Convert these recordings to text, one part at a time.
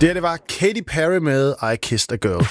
Det var Katy Perry med I Kissed a Girl.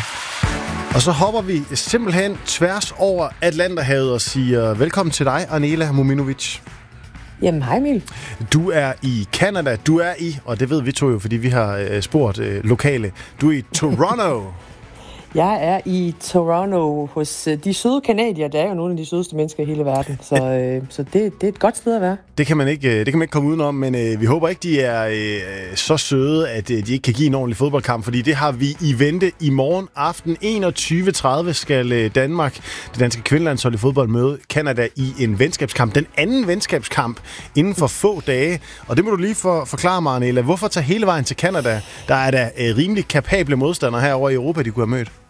Og så hopper vi simpelthen tværs over Atlanterhavet og siger velkommen til dig, Arnela Mominovic. Jamen, hej Emil. Du er i Canada. Du er i, og det ved vi to jo, fordi vi har spurgt lokale. Du er i Toronto. Jeg er i Toronto hos de søde canadier. Der er jo nogle af de sødeste mennesker i hele verden. Så det er et godt sted at være. Det kan man ikke komme udenom, men vi håber ikke, de er så søde, at de ikke kan give en ordentlig fodboldkamp, fordi det har vi i vente i morgen aften. 21:30 skal Danmark, det danske kvindelandshold i fodbold, møde Canada i en venskabskamp. Den anden venskabskamp inden for få dage. Og det må du lige forklare mig, Arnela. Hvorfor tage hele vejen til Canada? Der er da rimelig kapable modstandere herovre i Europa, de kunne have mødt.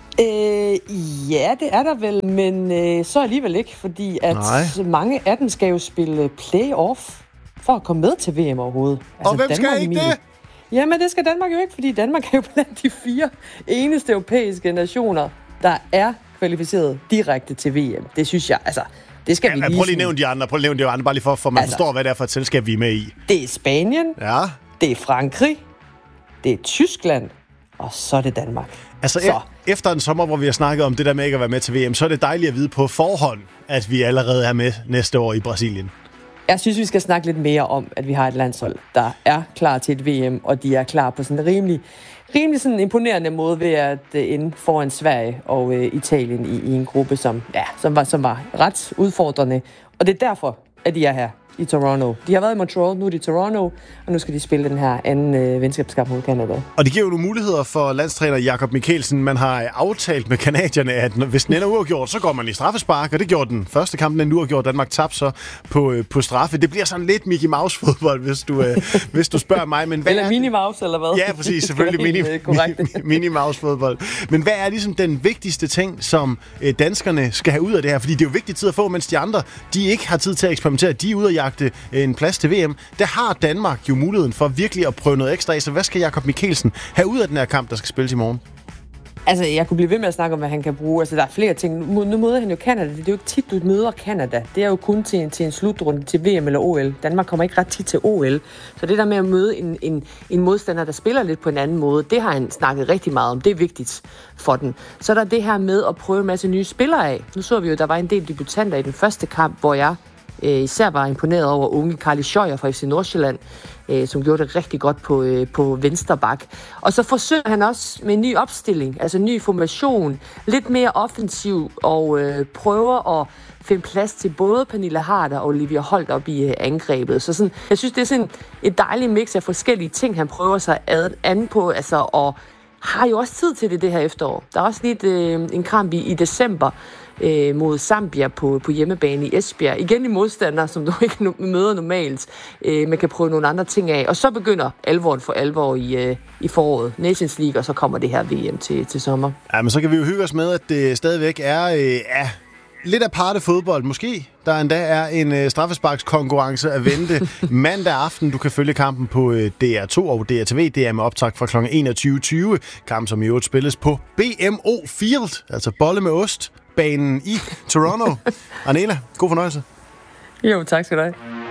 Ja, det er der vel, men så alligevel ikke, fordi at mange af dem skal jo spille play-off for at komme med til VM overhovedet. Altså, og hvem Danmark skal ikke det? Jamen, det skal Danmark jo ikke, fordi Danmark er jo blandt de 4 eneste europæiske nationer, der er kvalificeret direkte til VM. Det synes jeg, altså, det skal vi lige... Prøv lige at nævne de andre, bare lige for man forstår, hvad det er for et selskab, vi er med i. Det er Spanien, det er Frankrig, det er Tyskland, og så er det Danmark. Altså, efter en sommer, hvor vi har snakket om det der med ikke at være med til VM, så er det dejligt at vide på forhånd, at vi allerede er med næste år i Brasilien. Jeg synes, vi skal snakke lidt mere om, at vi har et landshold, der er klar til et VM, og de er klar på sådan en rimelig sådan imponerende måde ved at ende foran Sverige og Italien i en gruppe, som var ret udfordrende. Og det er derfor, at de er her i Toronto. De har været i Montreal, nu er de i Toronto, og nu skal de spille den her anden venskabskamp mod Canada. Og det giver jo nogle muligheder for landstræner Jakob Mikkelsen. Man har aftalt med canadierne, at hvis den ender uafgjort, så går man i straffespark, og det gjorde den første kamp, den uafgjort. Danmark tabte så på straffe. Det bliver sådan lidt Mickey Mouse-fodbold, hvis du spørger mig. Men eller Minnie Mouse, eller hvad? Ja, præcis. Selvfølgelig Minnie Mouse-fodbold. Men hvad er ligesom den vigtigste ting, som danskerne skal have ud af det her? Fordi det er jo vigtigt tid at få, mens de andre, de ikke har tid til at eksperimentere. De er ude og jagte en plads til VM. Der har Danmark jo muligheden for virkelig at prøve noget ekstra af. Så hvad skal Jakob Mikkelsen have ud af den her kamp, der skal spilles i morgen? Altså, jeg kunne blive ved med at snakke om, hvad han kan bruge. Altså, der er flere ting. Nu møder han jo Canada. Det er jo ikke tit, du møder Canada. Det er jo kun til en slutrunde til VM eller OL. Danmark kommer ikke ret tit til OL. Så det der med at møde en modstander, der spiller lidt på en anden måde, det har han snakket rigtig meget om. Det er vigtigt for den. Så er der det her med at prøve en masse nye spillere af. Nu så vi jo, der var en del debutanter i den første kamp, hvor jeg især var imponeret over unge Carly Scheuer fra FC Nordsjælland, som gjorde det rigtig godt på venstre bak. Og så forsøger han også med en ny opstilling, altså en ny formation, lidt mere offensiv, og prøver at finde plads til både Pernille Harder og Olivia Holt op i angrebet. Så sådan, jeg synes, det er sådan et dejligt mix af forskellige ting, han prøver sig an på, altså, og har jo også tid til det her efterår. Der er også lige en kamp i december mod Zambia på hjemmebane i Esbjerg. Igen i modstander, som du ikke møder normalt. Man kan prøve nogle andre ting af. Og så begynder alvoren for alvor i foråret. Nations League, og så kommer det her VM til sommer. Ja, men så kan vi jo hygge os med, at det stadigvæk er lidt aparte fodbold. Måske der endda er en straffesparkskonkurrence at vente mandag aften. Du kan følge kampen på DR2 og DRTV. Det er med optag fra kl. 21:20. Kampen, som i øvrigt spilles på BMO Field, altså bolle med ost, banen i Toronto. Arnela, god fornøjelse. Jo, tak skal du have.